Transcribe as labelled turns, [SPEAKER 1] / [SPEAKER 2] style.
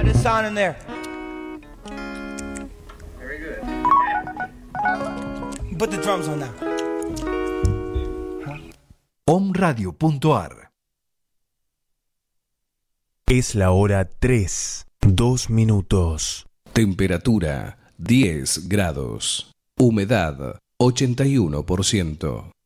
[SPEAKER 1] the sound in there.
[SPEAKER 2] Very good.
[SPEAKER 1] Put the drums on now.
[SPEAKER 3] Omradio.ar. Es la hora 3, 2 minutos.
[SPEAKER 4] Temperatura 10 grados. Humedad 81%.